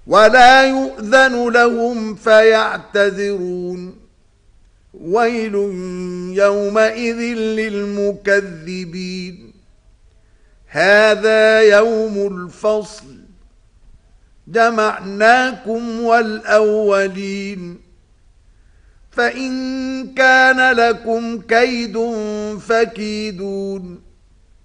ولا يؤذن لهم فيعتذرون ويل يومئذ للمكذبين هذا يوم الفصل جمعناكم والأولين فإن كان لكم كيد فكيدون